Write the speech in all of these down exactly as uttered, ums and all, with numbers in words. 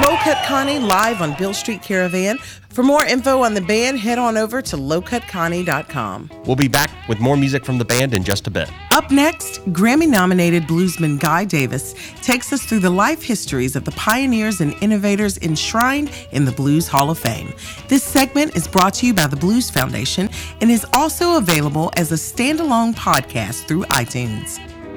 Low Cut Connie live on Beale Street Caravan. For more info on the band, head on over to low cut connie dot com. We'll be back with more music from the band in just a bit. Up next, Grammy-nominated bluesman Guy Davis takes us through the life histories of the pioneers and innovators enshrined in the Blues Hall of Fame. This segment is brought to you by the Blues Foundation and is also available as a standalone podcast through iTunes.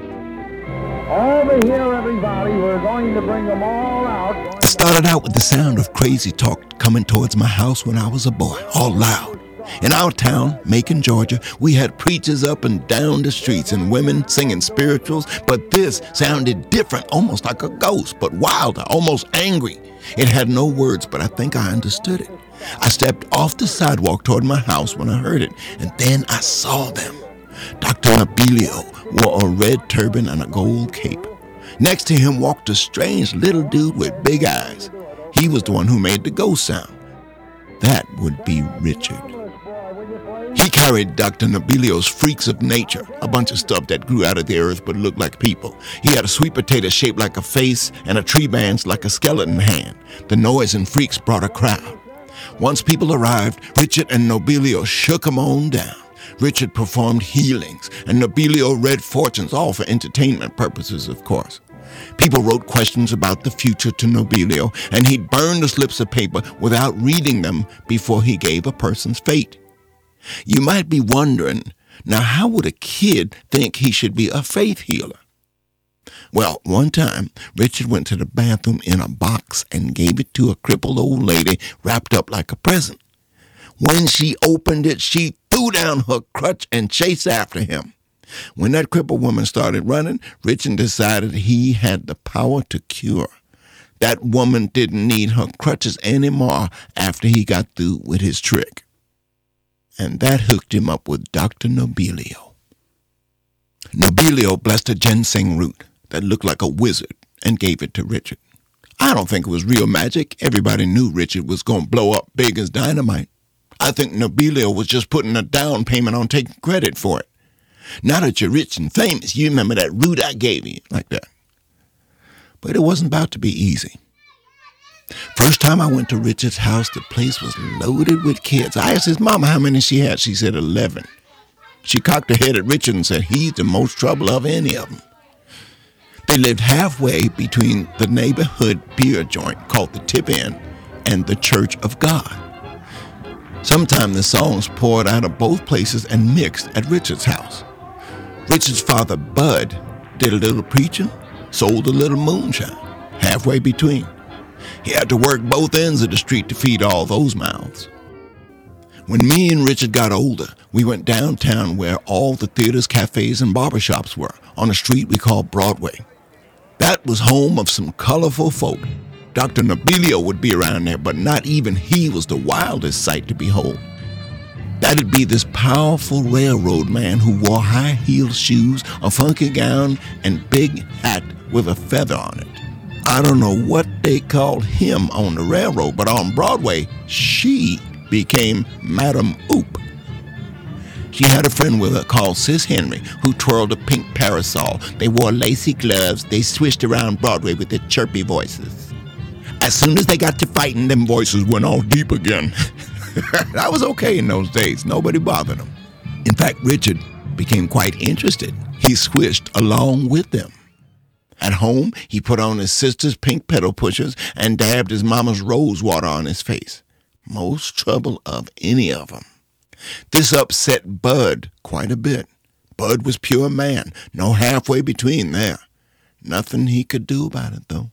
Over here, everybody, we're going to bring them all out. I started out with the sound of crazy talk coming towards my house when I was a boy, all loud. In our town, Macon, Georgia, we had preachers up and down the streets and women singing spirituals, but this sounded different, almost like a ghost, but wilder, almost angry. It had no words, but I think I understood it. I stepped off the sidewalk toward my house when I heard it, and then I saw them. Doctor Nobilio wore a red turban and a gold cape. Next to him walked a strange little dude with big eyes. He was the one who made the ghost sound. That would be Richard. He carried Doctor Nobilio's freaks of nature, a bunch of stuff that grew out of the earth but looked like people. He had a sweet potato shaped like a face and a tree branch like a skeleton hand. The noise and freaks brought a crowd. Once people arrived, Richard and Nobilio shook 'em on down. Richard performed healings, and Nobilio read fortunes, all for entertainment purposes, of course. People wrote questions about the future to Nobilio, and he'd burn the slips of paper without reading them before he gave a person's fate. You might be wondering, now how would a kid think he should be a faith healer? Well, one time, Richard went to the bathroom in a box and gave it to a crippled old lady wrapped up like a present. When she opened it, she threw down her crutch and chased after him. When that crippled woman started running, Richard decided he had the power to cure. That woman didn't need her crutches anymore after he got through with his trick. And that hooked him up with Doctor Nobilio. Nobilio blessed a ginseng root that looked like a wizard and gave it to Richard. I don't think it was real magic. Everybody knew Richard was going to blow up big as dynamite. I think Nobilio was just putting a down payment on taking credit for it. Now that you're rich and famous, you remember that root I gave you, like that. But it wasn't about to be easy. First time I went to Richard's house, the place was loaded with kids. I asked his mama how many she had. She said eleven. She cocked her head at Richard and said he's the most trouble of any of them. They lived halfway between the neighborhood beer joint called the Tip Inn and the Church of God. Sometimes the songs poured out of both places and mixed at Richard's house. Richard's father, Bud, did a little preaching, sold a little moonshine, halfway between. He had to work both ends of the street to feed all those mouths. When me and Richard got older, we went downtown where all the theaters, cafes, and barbershops were, on a street we called Broadway. That was home of some colorful folk. Doctor Nobilio would be around there, but not even he was the wildest sight to behold. That'd be this powerful railroad man who wore high-heeled shoes, a funky gown, and big hat with a feather on it. I don't know what they called him on the railroad, but on Broadway, she became Madam Oop. She had a friend with her called Sis Henry, who twirled a pink parasol. They wore lacy gloves. They swished around Broadway with their chirpy voices. As soon as they got to fighting, them voices went all deep again. I was okay in those days. Nobody bothered them. In fact, Richard became quite interested. He swished along with them. At home, he put on his sister's pink pedal pushers and dabbed his mama's rose water on his face. Most trouble of any of them. This upset Bud quite a bit. Bud was pure man, no halfway between there. Nothing he could do about it, though.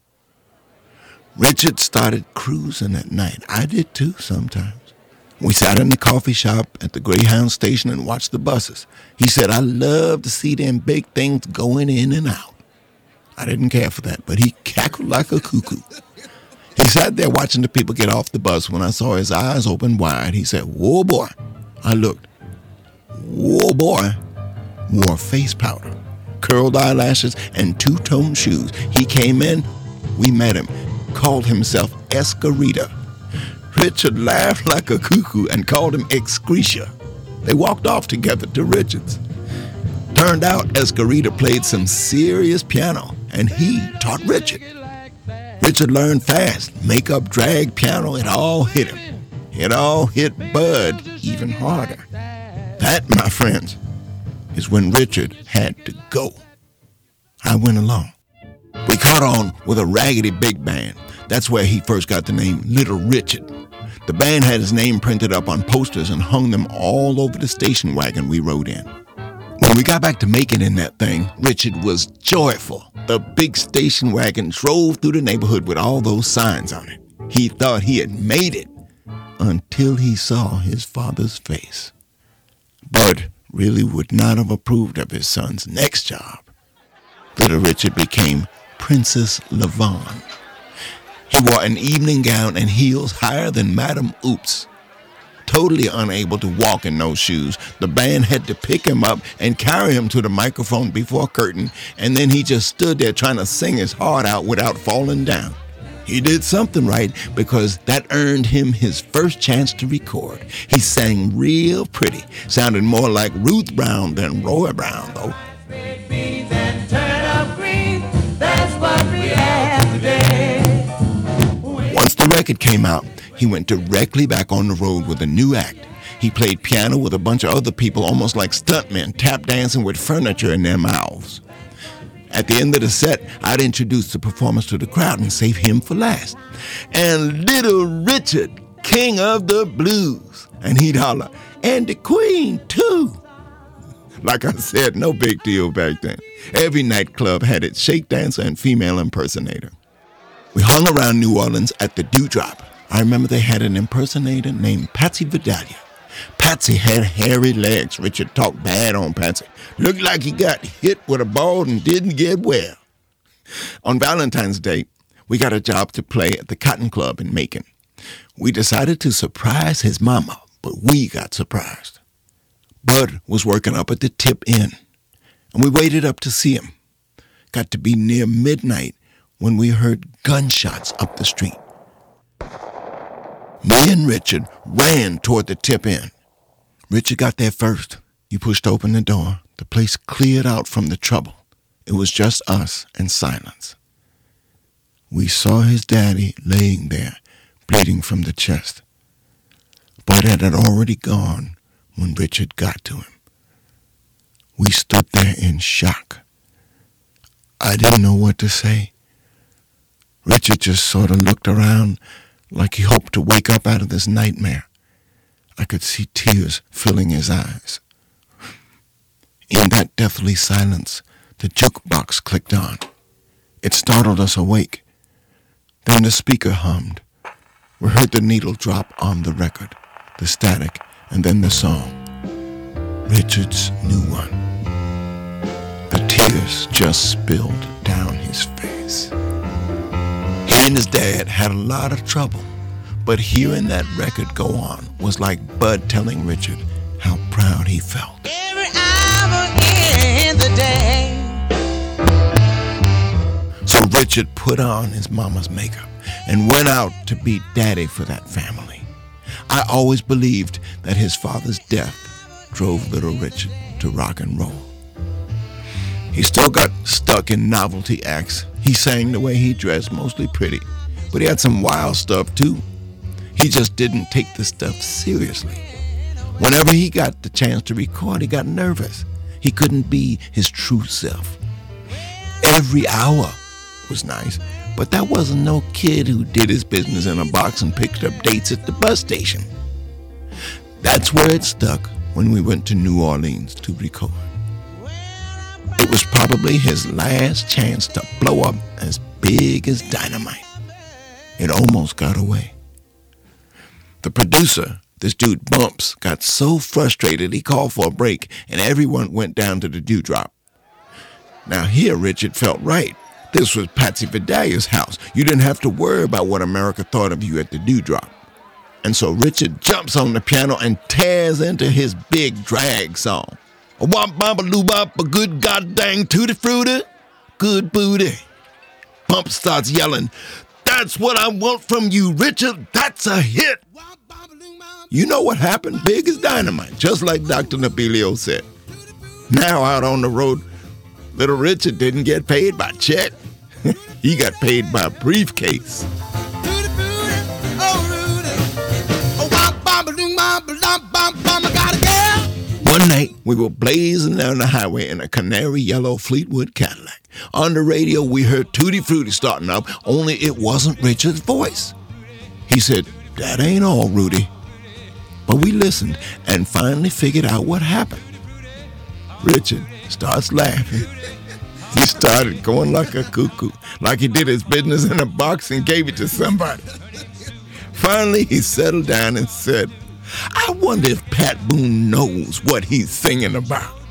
Richard started cruising at night. I did too sometimes. We sat in the coffee shop at the Greyhound station and watched the buses. He said, I love to see them big things going in and out. I didn't care for that, but he cackled like a cuckoo. He sat there watching the people get off the bus. When I saw his eyes open wide, he said, whoa, boy. I looked. Whoa, boy. Wore face powder, curled eyelashes, and two-tone shoes. He came in. We met him. Called himself Escarita. Richard laughed like a cuckoo and called him Excretia. They walked off together to Richard's. Turned out Escarita played some serious piano, and he taught Richard. Richard learned fast. Makeup, drag, piano, it all hit him. It all hit Bud even harder. That, my friends, is when Richard had to go. I went along. We caught on with a raggedy big band. That's where he first got the name Little Richard. The band had his name printed up on posters and hung them all over the station wagon we rode in. When we got back to Macon in that thing, Richard was joyful. The big station wagon drove through the neighborhood with all those signs on it. He thought he had made it until he saw his father's face. Bud really would not have approved of his son's next job. Little Richard became Princess Lavon. He wore an evening gown and heels higher than Madame Oops. Totally unable to walk in those shoes, the band had to pick him up and carry him to the microphone before curtain, and then he just stood there trying to sing his heart out without falling down. He did something right because that earned him his first chance to record. He sang real pretty, sounded more like Ruth Brown than Roy Brown, though. Once the record came out, he went directly back on the road with a new act. He played piano with a bunch of other people, almost like stuntmen, tap dancing with furniture in their mouths. At the end of the set, I'd introduce the performers to the crowd and save him for last. And Little Richard, king of the blues. And he'd holler, and the queen, too. Like I said, no big deal back then. Every nightclub had its shake dancer and female impersonator. We hung around New Orleans at the Dewdrop. I remember they had an impersonator named Patsy Vidalia. Patsy had hairy legs. Richard talked bad on Patsy. Looked like he got hit with a ball and didn't get well. On Valentine's Day, we got a job to play at the Cotton Club in Macon. We decided to surprise his mama, but we got surprised. Bud was working up at the Tip Inn, and we waited up to see him. Got to be near midnight when we heard gunshots up the street. Me and Richard ran toward the Tip Inn. Richard got there first. He pushed open the door. The place cleared out from the trouble. It was just us and silence. We saw his daddy laying there, bleeding from the chest. Bud had already gone when Richard got to him. We stood there in shock. I didn't know what to say. Richard just sort of looked around like he hoped to wake up out of this nightmare. I could see tears filling his eyes. In that deathly silence, the jukebox clicked on. It startled us awake. Then the speaker hummed. We heard the needle drop on the record, the static, and then the song. Richard's new one. The tears just spilled down his face. He and his dad had a lot of trouble, but hearing that record go on was like Bud telling Richard how proud he felt. Every hour in the day. So Richard put on his mama's makeup and went out to beat Daddy for that family. I always believed that his father's death drove Little Richard to rock and roll. He still got stuck in novelty acts. He sang the way he dressed, mostly pretty, but he had some wild stuff too. He just didn't take the stuff seriously. Whenever he got the chance to record, he got nervous. He couldn't be his true self. Every hour was nice, but that wasn't no kid who did his business in a box and picked up dates at the bus station. That's where it stuck when we went to New Orleans to record. It was probably his last chance to blow up as big as dynamite. It almost got away. The producer, this dude Bumps, got so frustrated he called for a break and everyone went down to the Dewdrop. Now here Richard felt right. This was Patsy Vidalia's house. You didn't have to worry about what America thought of you at the Dewdrop. And so Richard jumps on the piano and tears into his big drag song. A womp bomp a loo bop, a good goddamn tutti frutti, good booty. Bump starts yelling, "That's what I want from you, Richard. That's a hit." You know what happened? Big as dynamite, just like Doctor Nobilio said. Now out on the road, Little Richard didn't get paid by check. He got paid by a briefcase. Rudy, Rudy, oh Rudy, oh wop, bom, ba-doom, bom, ba-dum, bom, bom, I got a girl. One night, we were blazing down the highway in a canary yellow Fleetwood Cadillac. On the radio, we heard Tutti Frutti starting up, only it wasn't Richard's voice. He said, "That ain't all, Rudy." But we listened and finally figured out what happened. Richard starts laughing. He started going like a cuckoo, like he did his business in a box and gave it to somebody. Finally, he settled down and said, "I wonder if Pat Boone knows what he's singing about."